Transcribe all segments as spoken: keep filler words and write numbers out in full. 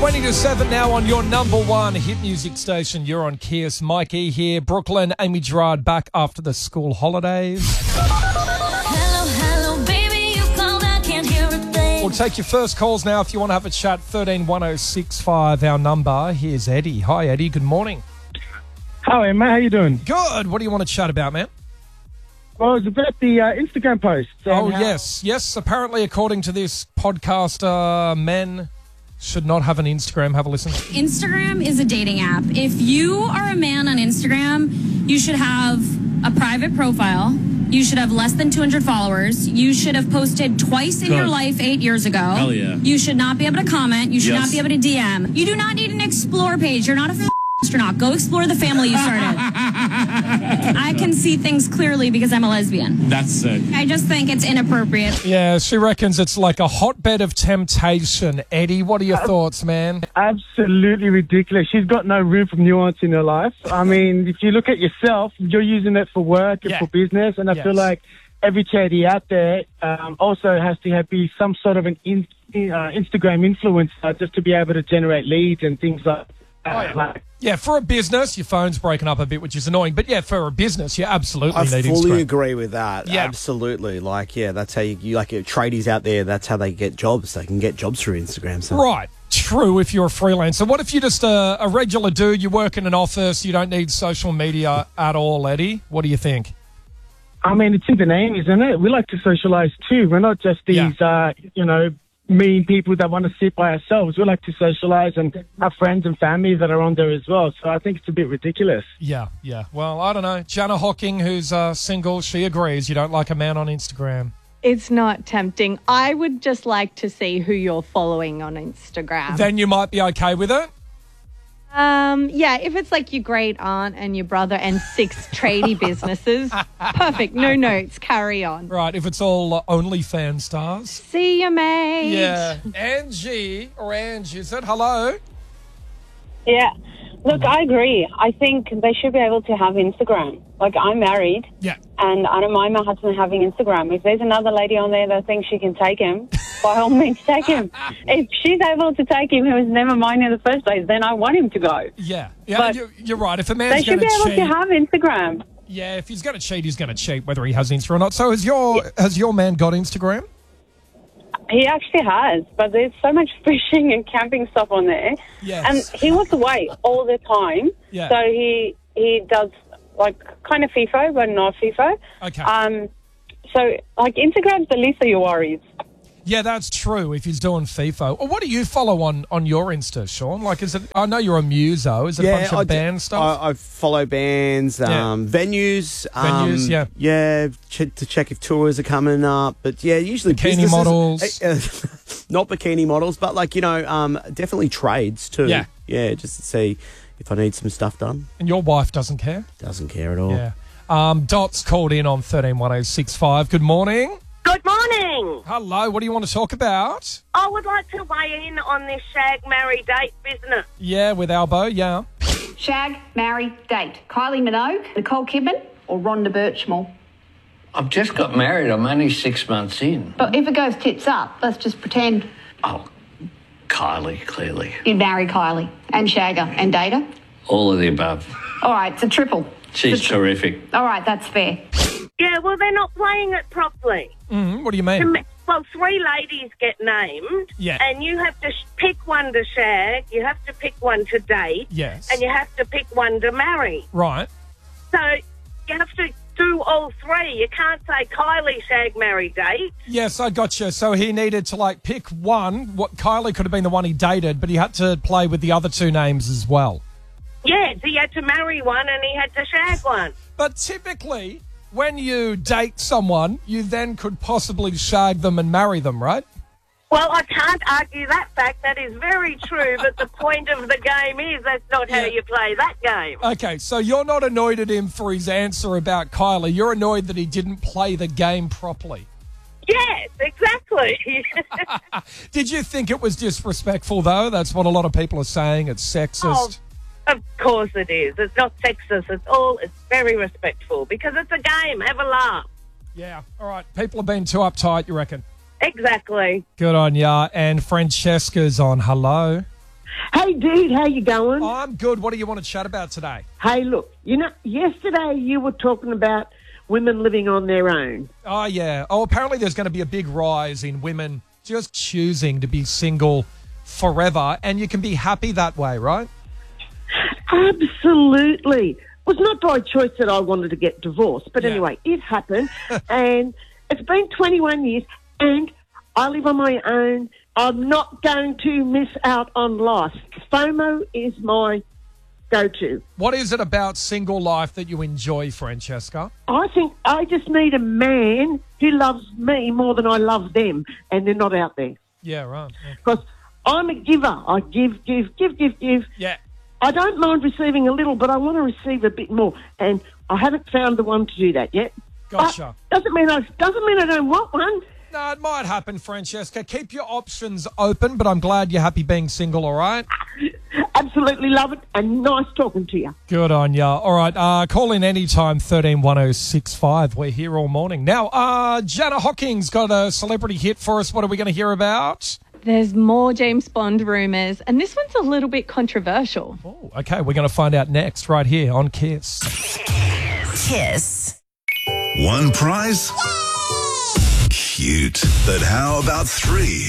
twenty to seven now on your number one hit music station. You're on Kiss. Mike E here. Brooklyn, Amy Gerard back after the school holidays. Hello, hello, baby, you called, I can't hear a thing. We'll take your first calls now if you want to have a chat. thirteen one oh six five, our number. Here's Eddie. Hi, Eddie. Good morning. Hi, mate. How you doing? Good. What do you want to chat about, man? Well, it's about the uh, Instagram post. Oh, yes. Yes, apparently, according to this podcaster, men should not have an Instagram. Have a listen. Instagram is a dating app. If you are a man on Instagram, you should have a private profile. You should have less than two hundred followers. You should have posted twice in Good. your life eight years ago. Hell yeah. You should not be able to comment. You should Yes. not be able to D M. You do not need an explore page. You're not a f- astronaut. Go explore the family you started. I can see things clearly because I'm a lesbian. That's sick. I just think it's inappropriate. Yeah, she reckons it's like a hotbed of temptation. Eddie, what are your thoughts, man? Absolutely ridiculous. She's got no room for nuance in her life. I mean, if you look at yourself, you're using it for work and Yeah. for business, and I Yes. feel like every charity out there um, also has to have, be some sort of an in, uh, Instagram influencer just to be able to generate leads and things like that. Oh, yeah. Like, Yeah, for a business, your phone's broken up a bit, which is annoying. But yeah, for a business, you absolutely I need fully Instagram. agree with that. Yeah. Absolutely. Like, yeah, that's how you, you like your tradies out there. That's how they get jobs. They can get jobs through Instagram. So. Right. True, if you're a freelancer. What if you're just a, a regular dude, you work in an office, you don't need social media at all, Eddie? What do you think? I mean, it's in the name, isn't it? We like to socialize too. We're not just these, Yeah. uh, you know, mean people that want to sit by ourselves. We like to socialize and have friends and family that are on there as well. So I think it's a bit ridiculous. Yeah, yeah. Well, I don't know. Jana Hocking, who's uh, single, she agrees you don't like a man on Instagram. It's not tempting. I would just like to see who you're following on Instagram. Then you might be okay with it. um, yeah, if it's like your great aunt and your brother and six tradie businesses, perfect. No notes. Carry on. Right, if it's all uh, OnlyFans stars. See you, mate. Yeah. Angie, or Angie, is it? Hello? Yeah. Look, I agree. I think they should be able to have Instagram. Like, I'm married, Yeah. and I don't mind my husband having Instagram. If there's another lady on there that thinks she can take him, by all means, take him. If she's able to take him who was never mine in the first place, then I want him to go. Yeah. Yeah, But you're, you're right. If a They man's should going be able cheat, to have Instagram. yeah, if he's going to cheat, he's going to cheat, whether he has Insta or not. So has your has your man got Instagram? He actually has, but there's so much fishing and camping stuff on there. Yes. And he was away all the time. Yeah. So he he does, like, kind of FIFO, but not FIFO. Okay. Um, so, like, Instagram's the least of your worries. Yeah, that's true. If he's doing FIFO, or what do you follow on, on your Insta, Sean? Like, is it? I know you're a muso. Is it a bunch of I d- band stuff? I, I follow bands, um, venues. Um, Venues, yeah. Yeah, ch- to check if tours are coming up. But yeah, usually Bikini businesses- models. Uh, not bikini models, but like, you know, um, definitely trades too. Yeah. Yeah, just to see if I need some stuff done. and your wife doesn't care. Doesn't care at all. Yeah. Um, Dot's called in on thirteen one oh six five. Good morning. Good morning. Hello. What do you want to talk about? I would like to weigh in on this shag, marry, date business. Yeah, with Albo. Yeah. Shag, marry, date. Kylie Minogue, Nicole Kidman, or Rhonda Birchmore. I've just got married. I'm only six months in. But if it goes tits up, let's just pretend Oh, Kylie, clearly. you'd marry Kylie and shag her and date her. All of the above. All right, it's a triple. She's It's a- terrific. All right, that's fair. Yeah, well, they're not playing it properly. Mm, what do you To mean? me- Well, three ladies get named, Yeah. and you have to sh- pick one to shag, you have to pick one to date, Yes. and you have to pick one to marry. Right. So you have to do all three. You can't say Kylie, shag, marry, date. Yes, I got you. So he needed to like pick one. What Kylie could have been the one he dated, but he had to play with the other two names as well. Yes, he had to marry one and he had to shag one. But typically, when you date someone, you then could possibly shag them and marry them, right? Well, I can't argue that fact. That is very true, but the point of the game is that's not how Yeah. you play that game. Okay, so you're not annoyed at him for his answer about Kylie. You're annoyed that he didn't play the game properly. Yes, exactly. Did you think it was disrespectful, though? That's what a lot of people are saying. It's sexist. Oh, of course it is. It's not sexist. It's all, it's very respectful because it's a game. Have a laugh. Yeah, all right. People have been too uptight, you reckon? Exactly. Good on ya. And Francesca's on. Hello. Hey, dude, how you going? I'm good. What do you want to chat about today? Hey, look, you know, yesterday you were talking about women living on their own. Oh, yeah. Oh, apparently there's going to be a big rise in women just choosing to be single forever, and you can be happy that way, right? Absolutely. It was not by choice that I wanted to get divorced, but Yeah. anyway, it happened, and it's been twenty-one years, and I live on my own. I'm not going to miss out on life. FOMO is my go-to. What is it about single life that you enjoy, Francesca? I think I just need a man who loves me more than I love them, and they're not out there. Yeah, right. Because I'm a giver. I give, give, give, give, give. Yeah. I don't mind receiving a little, but I want to receive a bit more, and I haven't found the one to do that yet. Gotcha. But doesn't mean I doesn't mean I don't want one. No, it might happen, Francesca. Keep your options open, but I'm glad you're happy being single, all right? Absolutely love it, and nice talking to you. Good on ya. All right, uh, call in anytime, thirteen one oh six five. We're here all morning. Now, uh, Jana Hocking's got a celebrity hit for us. What are we going to hear about? There's more James Bond rumours, and this one's a little bit controversial. Oh, okay, we're going to find out next right here on Kiss. Kiss. One prize? Cute. But how about three?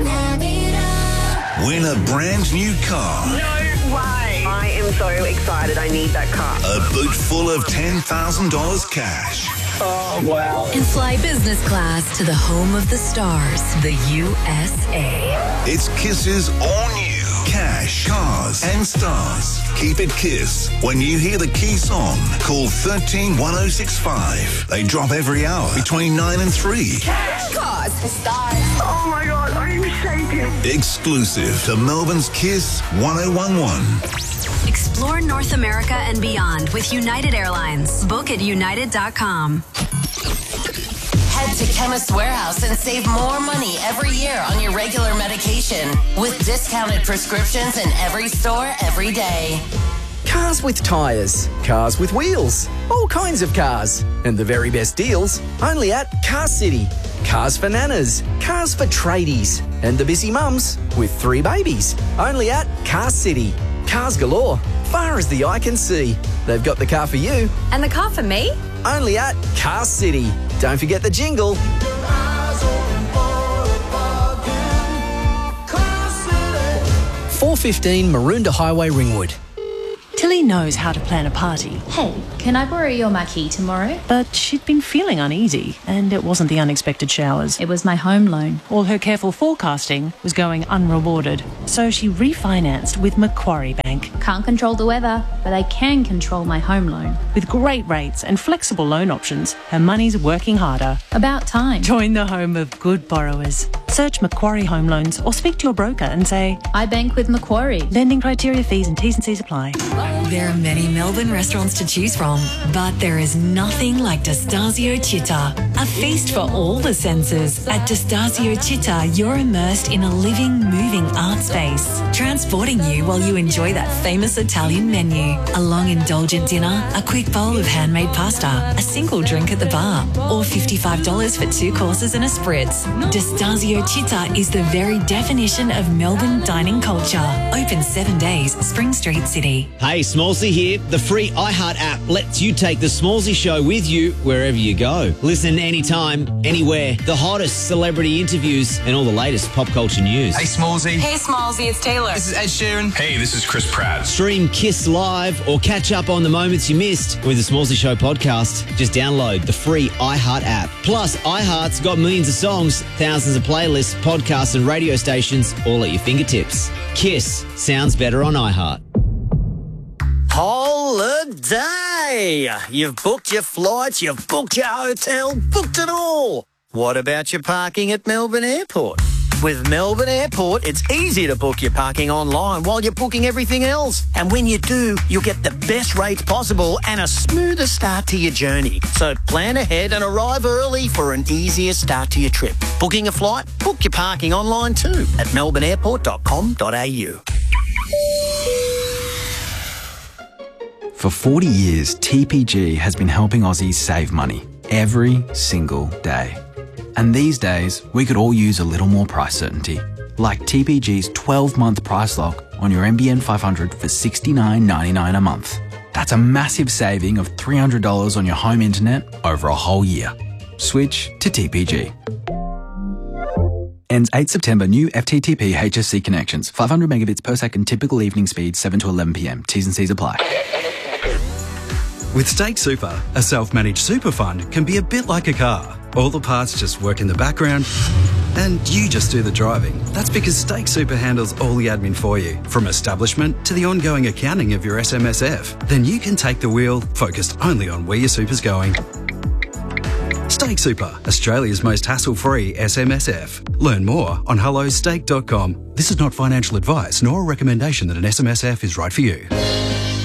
Win a brand new car. No way. I am so excited. I need that car. A boot full of ten thousand dollars cash. Oh, wow. And fly business class to the home of the stars, the U S A. It's Kiss's all new cash, cars and stars. Keep it Kiss. When you hear the key song, call thirteen one oh six five. They drop every hour between nine and three. Cash, cars, stars. Oh, my God. I'm shaking. Exclusive to Melbourne's Kiss one oh one one. Explore North America and beyond with United Airlines. Book at united dot com. Head to Chemist Warehouse and save more money every year on your regular medication with discounted prescriptions in every store every day. Cars with tyres, cars with wheels, all kinds of cars. And the very best deals only at Car City. Cars for nanas, cars for tradies, and the busy mums with three babies. Only at Car City. Cars galore, far as the eye can see. They've got the car for you. And the car for me? Only at Car City. Don't forget the jingle. four fifteen Maroondah Highway, Ringwood. Tilly knows how to plan a party. Hey, can I borrow your marquee tomorrow? But she'd been feeling uneasy, and it wasn't the unexpected showers. It was my home loan. All her careful forecasting was going unrewarded, so she refinanced with Macquarie Bank. Can't control the weather, but I can control my home loan. With great rates and flexible loan options, her money's working harder. About time. Join the home of good borrowers. Search Macquarie Home Loans or speak to your broker and say, I bank with Macquarie. Lending criteria, fees and T's and C's apply. There are many Melbourne restaurants to choose from, but there is nothing like Destasio Città. A feast for all the senses. At Destasio Città, you're immersed in a living, moving art space, transporting you while you enjoy that famous Italian menu. A long, indulgent dinner, a quick bowl of handmade pasta, a single drink at the bar, or fifty-five dollars for two courses and a spritz. Destasio Città is the very definition of Melbourne dining culture. Open seven days, Spring Street, City. Hey, Smallsy here. The free iHeart app lets you take the Smallsy Show with you wherever you go. Listen anytime, anywhere. The hottest celebrity interviews and all the latest pop culture news. Hey, Smallsy. Hey, Smallsy, it's Taylor. This is Ed Sheeran. Hey, this is Chris Pratt. Stream Kiss Live or catch up on the moments you missed with the Smallsy Show podcast. Just download the free iHeart app. Plus, iHeart's got millions of songs, thousands of playlists, podcasts and radio stations all at your fingertips. Kiss sounds better on iHeart. Holiday! You've booked your flights, you've booked your hotel, booked it all. What about your parking at Melbourne Airport? With Melbourne Airport, it's easy to book your parking online while you're booking everything else. And when you do, you'll get the best rates possible and a smoother start to your journey. So plan ahead and arrive early for an easier start to your trip. Booking a flight? Book your parking online too at melbourne airport dot com dot a u. For forty years, T P G has been helping Aussies save money every single day. And these days, we could all use a little more price certainty, like T P G's twelve-month price lock on your N B N five hundred for sixty-nine ninety-nine a month. That's a massive saving of three hundred dollars on your home internet over a whole year. Switch to T P G. Ends eighth September. New F T T P H S C connections. five hundred megabits per second typical evening speed, seven to eleven p m. T's and C's apply. With State Super, a self-managed super fund can be a bit like a car. All the parts just work in the background and you just do the driving. That's because Stake Super handles all the admin for you, from establishment to the ongoing accounting of your S M S F. Then you can take the wheel, focused only on where your super's going. Stake Super, Australia's most hassle-free S M S F. Learn more on hello stake dot com. This is not financial advice nor a recommendation that an S M S F is right for you.